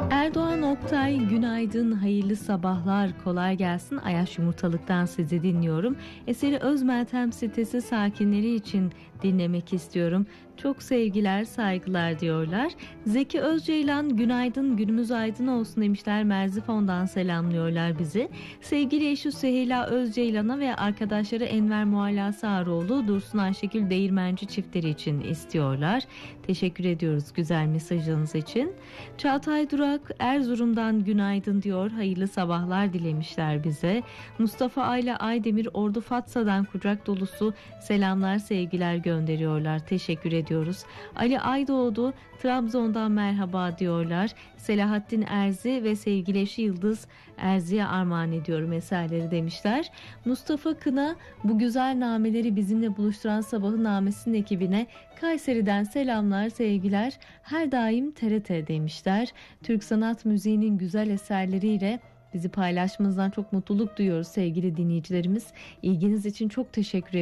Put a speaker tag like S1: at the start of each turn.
S1: Erdoğan Oktay, günaydın, hayırlı sabahlar, kolay gelsin. Ayaş Yumurtalık'tan sizi dinliyorum. Eseri Özmeltem sitesi sakinleri için dinlemek istiyorum. Çok sevgiler, saygılar diyorlar. Zeki Özceylan, günaydın, günümüz aydın olsun demişler. Merzifon'dan selamlıyorlar bizi. Sevgili eşi Süheyla Özceylan'a ve arkadaşları Enver Mualla Sağroğlu, Dursun Ayşegül Değirmenci çiftleri için istiyorlar. Teşekkür ediyoruz güzel mesajınız için. Çağatay Durak, Erzurum'dan günaydın diyor. Hayırlı sabahlar dilemişler bize. Mustafa Ayla Aydemir, Ordu Fatsa'dan kucak dolusu selamlar, sevgiler gönderiyorlar. Teşekkür ediyoruz. Ali Aydoğdu, Trabzon'dan merhaba diyorlar. Selahattin Erzi ve sevgili eşi Yıldız Erzi'ye armağan ediyorum eserleri demişler. Mustafa Kına, bu güzel nameleri bizimle buluşturan Sabahın Namesi'nin ekibine Kayseri'den selamlar, sevgiler. Her daim TRT demişler. Türk sanat müziğinin güzel eserleriyle bizi paylaşmanızdan çok mutluluk duyuyoruz sevgili dinleyicilerimiz. İlginiz için çok teşekkür ederim.